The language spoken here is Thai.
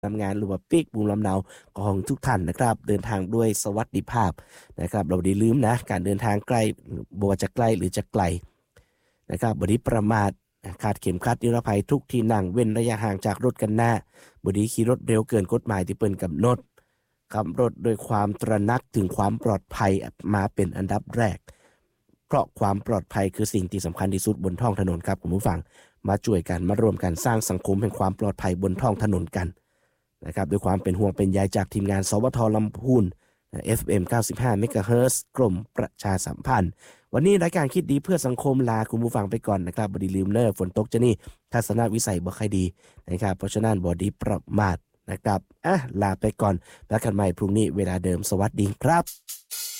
ทำงานหรือว่าปีกภูมิลำเนาของทุกท่านนะครับเดินทางด้วยสวัสดิภาพนะครับเราอย่าลืมนะการเดินทางไกลบ่ว่าจะไกลหรือจะไกลนะครับบ่ได้ประมาทคาดเข็มขัดนิรภัยทุกที่นั่งเว้นระยะห่างจากรถกันหน้าบ่ได้ขี่รถเร็วเกินกฎหมายที่เปิ้นกำหนดขับรถโดยความตระหนักถึงความปลอดภัยมาเป็นอันดับแรกเพราะความปลอดภัยคือสิ่งที่สำคัญที่สุดบนท้องถนนครับคุณผู้ฟังมาช่วยกันมารวมกันสร้างสังคมแห่งความปลอดภัยบนท้องถนนกันนะครับด้วยความเป็นห่วงเป็นใยจากทีมงานสวทลำพูน FM 95 เมกะเฮิรตซ์กรมประชาสัมพันธ์วันนี้รายการคิดดีเพื่อสังคมลาคุณผู้ฟังไปก่อนนะครับบ่ได้ลืมเด้อฝนตกจะนี่ทัศนวิสัยบ่ค่อยดีนะครับเพราะฉะนั้นบ่ได้ประมาทนะครับลาไปก่อนแล้วกันใหม่พรุ่งนี้เวลาเดิมสวัสดีครับ